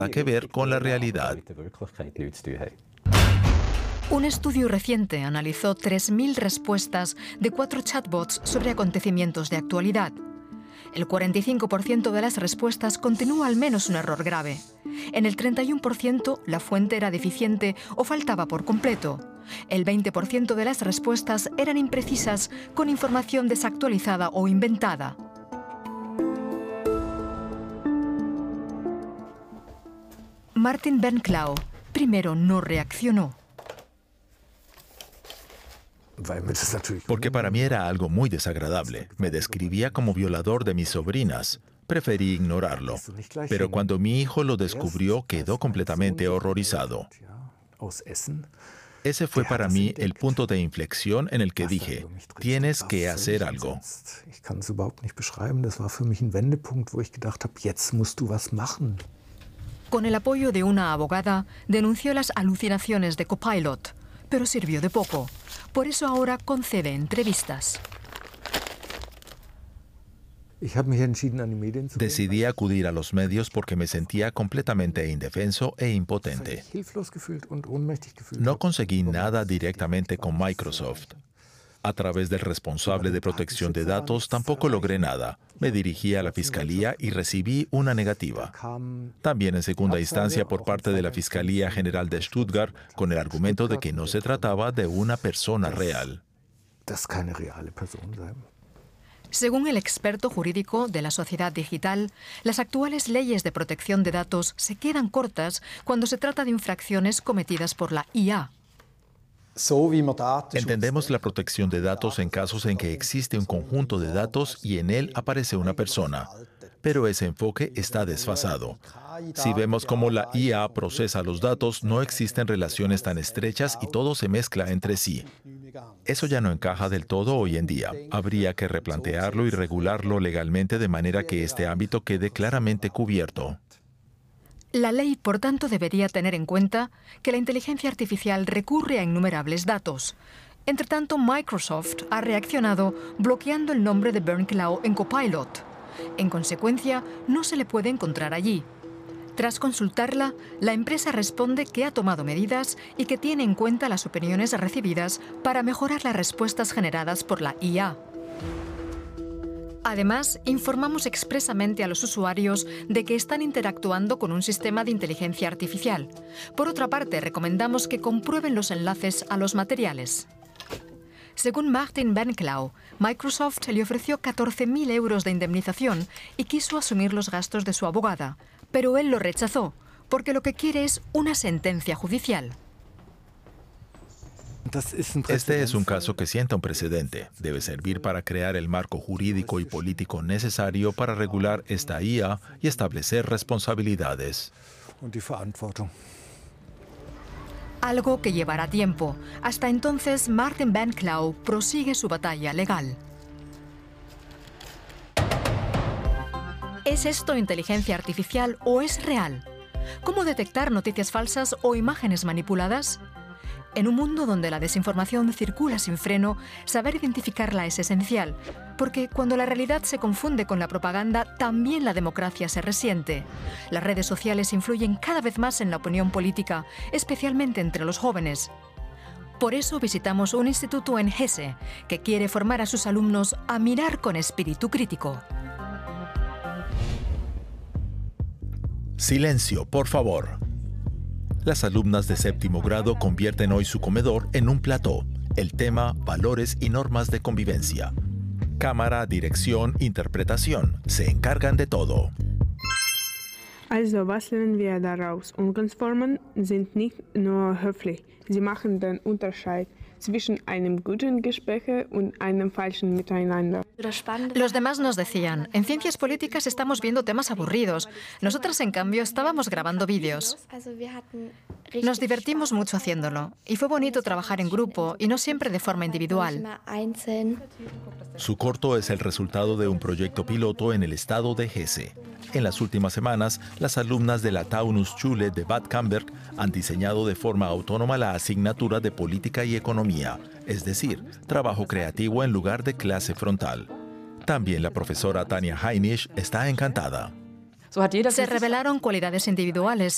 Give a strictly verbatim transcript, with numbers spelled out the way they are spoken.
que ver con la realidad. Un estudio reciente analizó tres mil respuestas de cuatro chatbots sobre acontecimientos de actualidad. El cuarenta y cinco por ciento de las respuestas continúa al menos un error grave. En el treinta y uno por ciento la fuente era deficiente o faltaba por completo. El veinte por ciento de las respuestas eran imprecisas, con información desactualizada o inventada. Martin Bernklau primero no reaccionó. Porque para mí era algo muy desagradable. Me describía como violador de mis sobrinas. Preferí ignorarlo. Pero cuando mi hijo lo descubrió, quedó completamente horrorizado. Ese fue para mí el punto de inflexión en el que dije, tienes que hacer algo. Con el apoyo de una abogada, denunció las alucinaciones de Copilot, pero sirvió de poco. Por eso ahora concede entrevistas. Decidí acudir a los medios porque me sentía completamente indefenso e impotente. No conseguí nada directamente con Microsoft. A través del responsable de protección de datos tampoco logré nada. Me dirigí a la Fiscalía y recibí una negativa. También en segunda instancia por parte de la Fiscalía General de Stuttgart, con el argumento de que no se trataba de una persona real. Según el experto jurídico de la sociedad digital, las actuales leyes de protección de datos se quedan cortas cuando se trata de infracciones cometidas por la I A. Entendemos la protección de datos en casos en que existe un conjunto de datos y en él aparece una persona, pero ese enfoque está desfasado. Si vemos cómo la I A procesa los datos, no existen relaciones tan estrechas y todo se mezcla entre sí. Eso ya no encaja del todo hoy en día. Habría que replantearlo y regularlo legalmente de manera que este ámbito quede claramente cubierto. La ley, por tanto, debería tener en cuenta que la inteligencia artificial recurre a innumerables datos. Entre tanto, Microsoft ha reaccionado bloqueando el nombre de Bernklau en Copilot. En consecuencia, no se le puede encontrar allí. Tras consultarla, la empresa responde que ha tomado medidas y que tiene en cuenta las opiniones recibidas para mejorar las respuestas generadas por la I A. Además, informamos expresamente a los usuarios de que están interactuando con un sistema de inteligencia artificial. Por otra parte, recomendamos que comprueben los enlaces a los materiales. Según Martin Bernklau, Microsoft le ofreció catorce mil euros de indemnización y quiso asumir los gastos de su abogada, pero él lo rechazó, porque lo que quiere es una sentencia judicial. Este es un caso que sienta un precedente. Debe servir para crear el marco jurídico y político necesario para regular esta I A y establecer responsabilidades. Algo que llevará tiempo. Hasta entonces, Martin Bernklau prosigue su batalla legal. ¿Es esto inteligencia artificial o es real? ¿Cómo detectar noticias falsas o imágenes manipuladas? En un mundo donde la desinformación circula sin freno, saber identificarla es esencial, porque cuando la realidad se confunde con la propaganda, también la democracia se resiente. Las redes sociales influyen cada vez más en la opinión política, especialmente entre los jóvenes. Por eso visitamos un instituto en Hesse, que quiere formar a sus alumnos a mirar con espíritu crítico. Silencio, por favor. Las alumnas de séptimo grado convierten hoy su comedor en un plató. El tema, valores y normas de convivencia. Cámara, dirección, interpretación. Se encargan de todo. Also, was lernen wir daraus? Umgangsformen sind nicht nur höflich. Sie machen den Unterschied zwischen einem guten Gespräch und einem falschen Miteinander. Los demás nos decían, en ciencias políticas estamos viendo temas aburridos. Nosotras, en cambio, estábamos grabando vídeos. Nos divertimos mucho haciéndolo. Y fue bonito trabajar en grupo y no siempre de forma individual. Su corto es el resultado de un proyecto piloto en el estado de Hesse. En las últimas semanas, las alumnas de la Taunusschule de Bad Camberg han diseñado de forma autónoma la asignatura de Política y Economía, es decir, trabajo creativo en lugar de clase frontal. También la profesora Tanja Heinisch está encantada. Se revelaron cualidades individuales